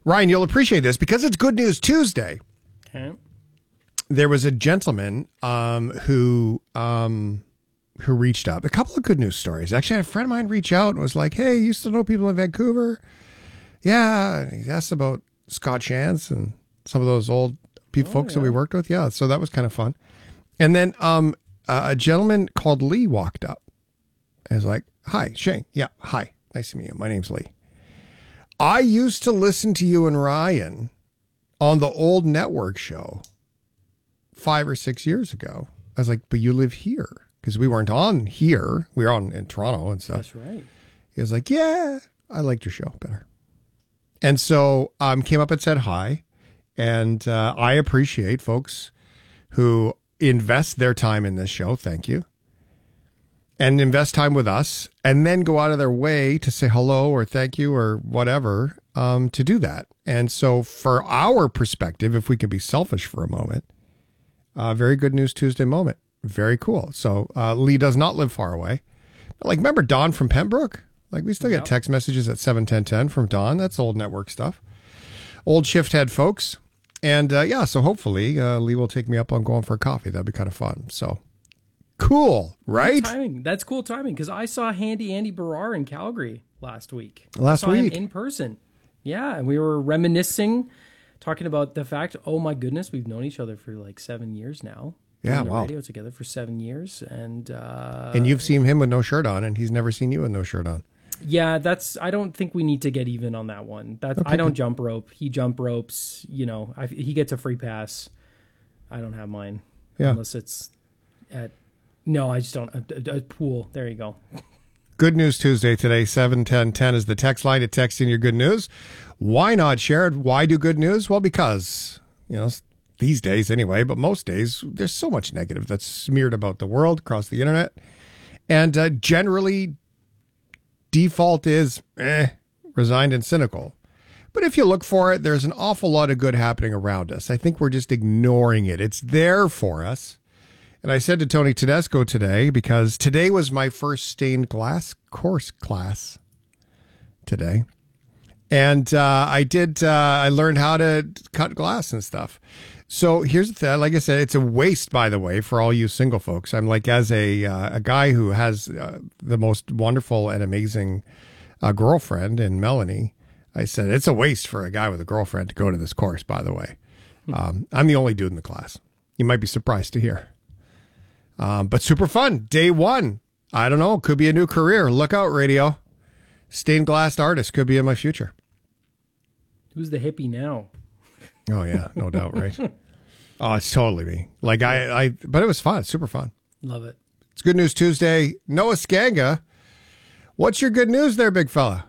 Ryan, you'll appreciate this because it's Good News Tuesday. Okay. There was a gentleman who reached out. A couple of good news stories. Actually, I had a friend of mine reach out and was like, hey, you used to know people in Vancouver? Yeah. And he asked about Scott Shantz and some of those old folks that we worked with. Yeah. So that was kind of fun. And then a gentleman called Lee walked up and was like, hi, Shane. Yeah. Hi. Nice to meet you. My name's Lee. I used to listen to you and Ryan on the old network show 5 or 6 years ago. I was like, but you live here. Because we weren't on here. We were on in Toronto and stuff. That's right. He was like, yeah, I liked your show better. And so came up and said hi. And I appreciate folks who invest their time in this show. Thank you. And invest time with us. And then go out of their way to say hello or thank you or whatever to do that. And so for our perspective, if we can be selfish for a moment, very Good News Tuesday moment. Very cool. So Lee does not live far away. Like, remember Don from Pembroke? Like, we still get text messages at 71010 from Don. That's old network stuff. Old shift head folks. And so hopefully Lee will take me up on going for a coffee. That'd be kind of fun. So cool, right? Timing. That's cool timing because I saw Handy Andy Barrar in Calgary last week. Last week? Him in person. Yeah, and we were reminiscing, talking about the fact, oh my goodness, we've known each other for like 7 years now. Yeah, on the wow. radio together for 7 years, and you've seen him with no shirt on, and he's never seen you with no shirt on. Yeah, I don't think we need to get even on that one. I don't jump rope. He jump ropes. You know, he gets a free pass. I don't have mine. Yeah, unless it's at. No, I just don't. A pool. There you go. Good News Tuesday today. 71010 is the text line to text in your good news. Why not share it? Why do good news? Well, because these days anyway, but most days, there's so much negative that's smeared about the world across the internet. And generally, default is resigned and cynical. But if you look for it, there's an awful lot of good happening around us. I think we're just ignoring it. It's there for us. And I said to Tony Tedesco today, because today was my first stained glass course class today. And I learned how to cut glass and stuff. So here's the thing. Like I said, it's a waste, by the way, for all you single folks. I'm like, as a guy who has the most wonderful and amazing girlfriend in Melanie, I said, it's a waste for a guy with a girlfriend to go to this course, by the way. I'm the only dude in the class. You might be surprised to hear. But super fun. Day one. I don't know. Could be a new career. Look out, radio. Stained glass artist could be in my future. Who's the hippie now? Oh, yeah. No doubt, right? Oh, it's totally me. Like, but it was fun. Super fun. Love it. It's Good News Tuesday. Noah Skanga. What's your good news there, big fella?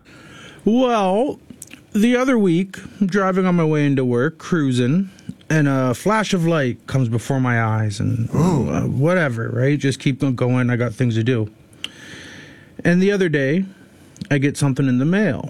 Well, the other week, I'm driving on my way into work, cruising, and a flash of light comes before my eyes, and whatever, right? Just keep going. I got things to do. And the other day, I get something in the mail.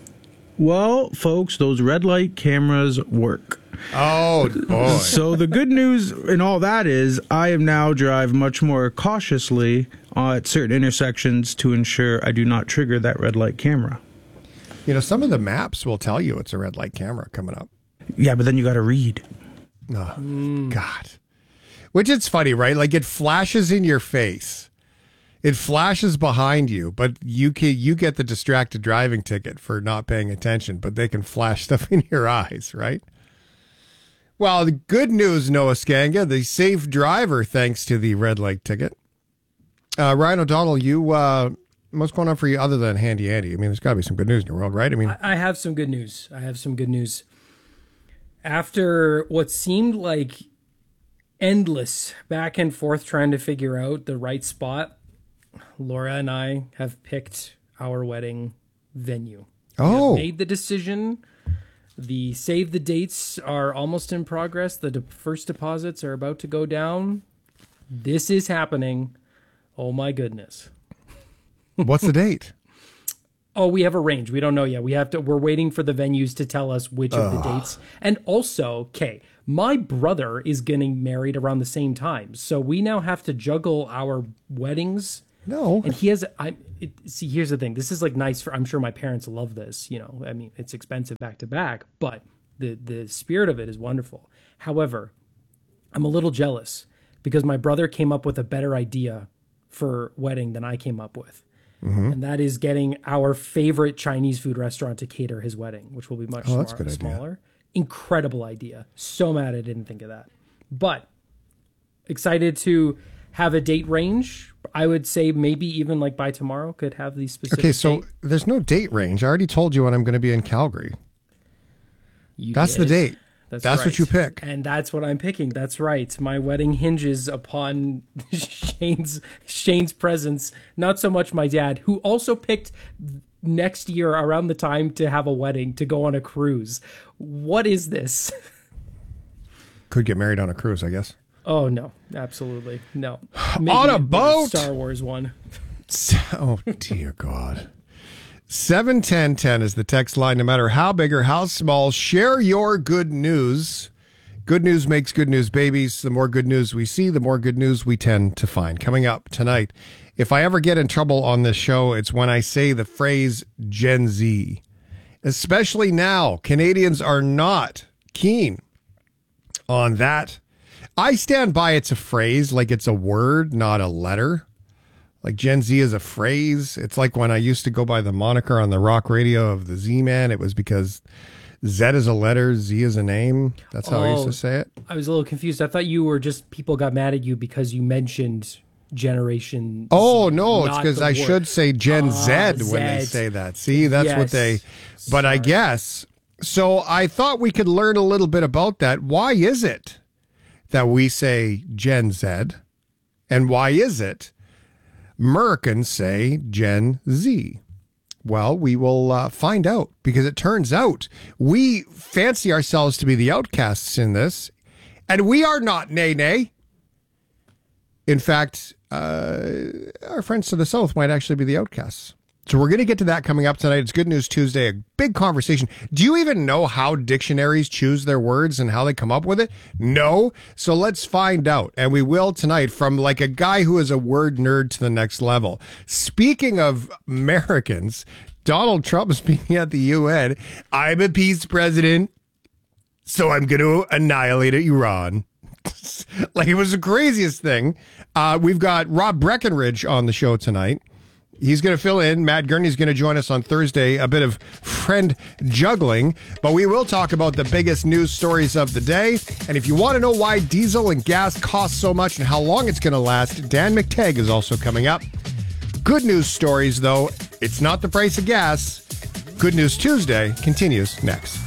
Well, folks, those red light cameras work. Oh, boy. So the good news in all that is I am now drive much more cautiously at certain intersections to ensure I do not trigger that red light camera. Some of the maps will tell you it's a red light camera coming up. Yeah, but then you got to read. Oh, God. Which it's funny, right? Like, it flashes in your face. It flashes behind you, but you get the distracted driving ticket for not paying attention, but they can flash stuff in your eyes, right? Well, the good news, Noah Skanga, the safe driver, thanks to the red light ticket. Ryan O'Donnell, what's going on for you other than Handy Andy? I mean, there's got to be some good news in your world, right? I mean, I have some good news. After what seemed like endless back and forth trying to figure out the right spot, Laura and I have picked our wedding venue. We have made the decision. The save the dates are almost in progress. The first deposits are about to go down. This is happening. Oh my goodness. What's the date? Oh, we have a range. We don't know yet. We're waiting for the venues to tell us which of the dates. And also, my brother is getting married around the same time. So we now have to juggle our weddings No. And he has, see, here's the thing. This is like nice for, I'm sure my parents love this, you know, I mean, it's expensive back to back, but the spirit of it is wonderful. However, I'm a little jealous because my brother came up with a better idea for wedding than I came up with. And that is getting our favorite Chinese food restaurant to cater his wedding, which will be much smaller. Incredible idea. So mad I didn't think of that. But excited to have a date range. I would say maybe even like by tomorrow could have these specific Okay, so date. there's no date range. I already told you when I'm going to be in Calgary. That's the date. That's right. what you pick. And that's what I'm picking. That's right. My wedding hinges upon Shane's presence. Not so much my dad, who also picked next year around the time to have a wedding, to go on a cruise. What is this? Could get married on a cruise, I guess. Oh, no. Absolutely. No. On a boat? Star Wars one. Oh, dear God. 71010 is the text line. No matter how big or how small, share your good news. Good news makes good news babies. The more good news we see, the more good news we tend to find. Coming up tonight, if I ever get in trouble on this show, it's when I say the phrase Gen Z. Especially now, Canadians are not keen on that. I stand by it's a phrase, like it's a word, not a letter. Like Gen Z is a phrase. It's like when I used to go by the moniker on the rock radio of the Z-Man. It was because Z is a letter, Z is a name. That's how I used to say it. I was a little confused. I thought you were just, people got mad at you because you mentioned Generation Oh, Z, no, it's because I should say Gen Z when they Z. say that. See, that's what Yes. they, but I guess, so I thought we could learn a little bit about that. Why is it that we say Gen Z? And why is it Americans say Gen Z? Well, we will find out, because it turns out we fancy ourselves to be the outcasts in this, and we are not, nay. In fact, our friends to the south might actually be the outcasts. So we're going to get to that coming up tonight. It's Good News Tuesday, a big conversation. Do you even know how dictionaries choose their words and how they come up with it? No. So let's find out. And we will tonight from like a guy who is a word nerd to the next level. Speaking of Americans, Donald Trump speaking at the UN. I'm a peace president, so I'm going to annihilate Iran. Like, it was the craziest thing. We've got Rob Breckenridge on the show tonight. He's going to fill in. Matt Gurney's going to join us on Thursday. A bit of friend juggling. But we will talk about the biggest news stories of the day. And if you want to know why diesel and gas cost so much and how long it's going to last, Dan McTagg is also coming up. Good news stories, though. It's not the price of gas. Good News Tuesday continues next.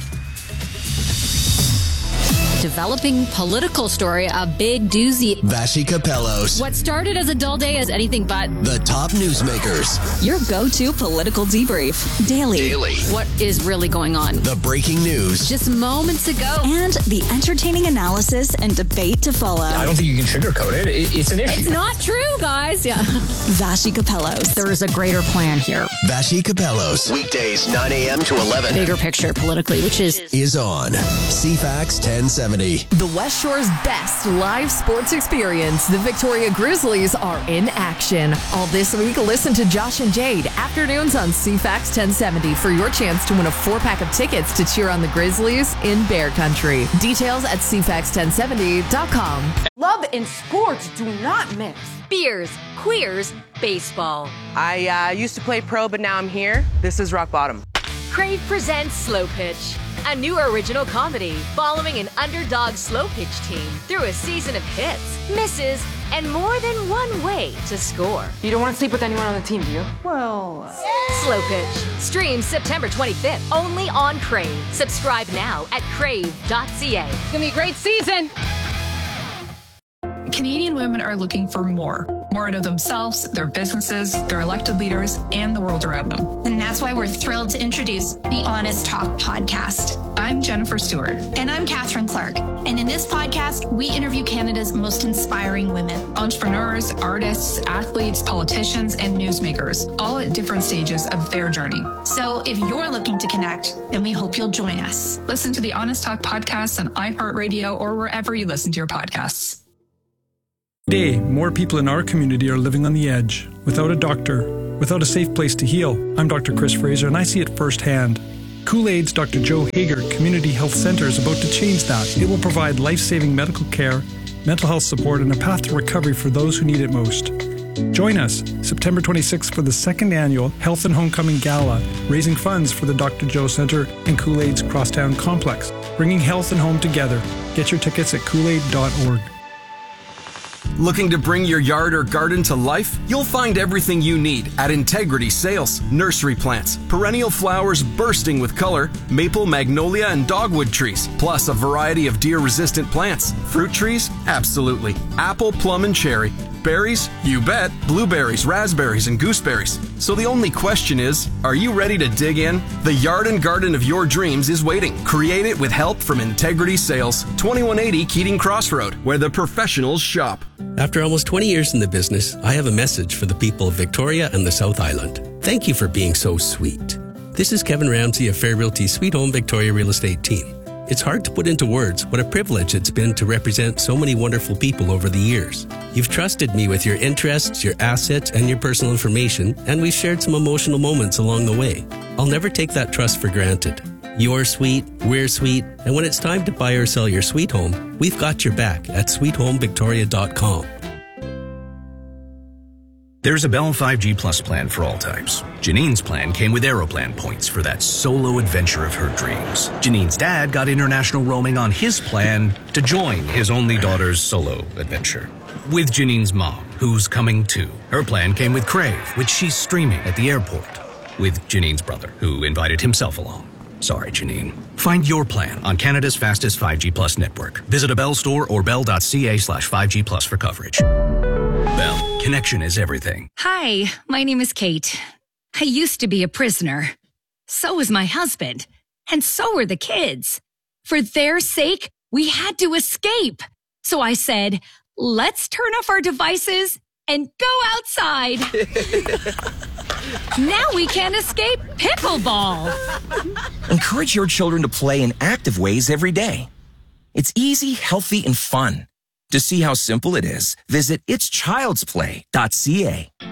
Developing political story, a big doozy. Vashi Capellos. What started as a dull day is anything but The top newsmakers. your go-to political debrief. Daily. What is really going on? The breaking news. Just moments ago. And the entertaining analysis and debate to follow. I don't think you can sugarcoat it. It's an issue. It's not true, guys. Yeah. Vashi Capellos. There is a greater plan here. Vashi Capellos. Weekdays 9 a.m. to 11. Bigger picture politically, which is on CFAX 1070. The West Shore's best live sports experience. The Victoria Grizzlies are in action. All this week, listen to Josh and Jade afternoons on CFAX 1070 for your chance to win a 4-pack of tickets to cheer on the Grizzlies in Bear Country. Details at CFAX1070.com. Love and sports do not mix. Beers, queers, baseball. I used to play pro, but now I'm here. This is rock bottom. Crave presents Slow Pitch, a new original comedy following an underdog slow pitch team through a season of hits, misses, and more than one way to score. You don't want to sleep with anyone on the team, do you? Well... Slow Pitch streams September 25th only on Crave. Subscribe now at crave.ca. It's gonna be a great season! Canadian women are looking for more out of themselves, their businesses, their elected leaders, and the world around them. And that's why we're thrilled to introduce the Honest Talk podcast. I'm Jennifer Stewart. And I'm Catherine Clark. And in this podcast, we interview Canada's most inspiring women. Entrepreneurs, artists, athletes, politicians, and newsmakers, all at different stages of their journey. So if you're looking to connect, then we hope you'll join us. Listen to the Honest Talk podcast on iHeartRadio or wherever you listen to your podcasts. Today, more people in our community are living on the edge, without a doctor, without a safe place to heal. I'm Dr. Chris Fraser, and I see it firsthand. Kool-Aid's Dr. Joe Hager Community Health Center is about to change that. It will provide life-saving medical care, mental health support, and a path to recovery for those who need it most. Join us September 26th for the second annual Health and Homecoming Gala, raising funds for the Dr. Joe Center and Kool-Aid's Crosstown Complex, bringing health and home together. Get your tickets at koolaid.org. Looking to bring your yard or garden to life? You'll find everything you need at Integrity Sales. Nursery plants, perennial flowers bursting with color, maple, magnolia, and dogwood trees, plus a variety of deer-resistant plants. Fruit trees? Absolutely. Apple, plum, and cherry. Berries? You bet. Blueberries, raspberries, and gooseberries. So the only question is, are you ready to dig in? The yard and garden of your dreams is waiting. Create it with help from Integrity Sales, 2180 Keating Crossroad, where the professionals shop. After almost 20 years in the business, I have a message for the people of Victoria and the South Island. Thank you for being so sweet. This is Kevin Ramsey of Fair Realty's Sweet Home Victoria Real Estate team. It's hard to put into words what a privilege it's been to represent so many wonderful people over the years. You've trusted me with your interests, your assets, and your personal information, and we've shared some emotional moments along the way. I'll never take that trust for granted. You're sweet, we're sweet, and when it's time to buy or sell your sweet home, we've got your back at sweethomevictoria.com. There's a Bell 5G Plus plan for all types. Janine's plan came with Aeroplan points for that solo adventure of her dreams. Janine's dad got international roaming on his plan to join his only daughter's solo adventure. With Janine's mom, who's coming too. Her plan came with Crave, which she's streaming at the airport. With Janine's brother, who invited himself along. Sorry, Janine. Find your plan on Canada's fastest 5G Plus network. Visit a Bell store or bell.ca/5G Plus for coverage. Bell, connection is everything. Hi, my name is Kate. I used to be a prisoner. So was my husband. And so were the kids. For their sake, we had to escape. So I said, let's turn off our devices and go outside. Now we can escape pickleball. Encourage your children to play in active ways every day. It's easy, healthy, and fun. To see how simple it is, visit itschildsplay.ca.